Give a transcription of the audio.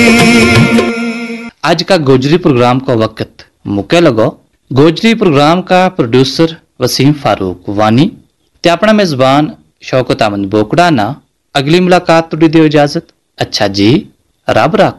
आज का गोजरी प्रोग्राम का वक्त मुके लगो। गोजरी प्रोग्राम का प्रोड्यूसर वसीम फारूक वानी ते अपना मेजबान शौकत अहमद बोकड़ा ना। अगली मुलाकात तुड़ी दियो इजाजत। अच्छा जी, रब राखो।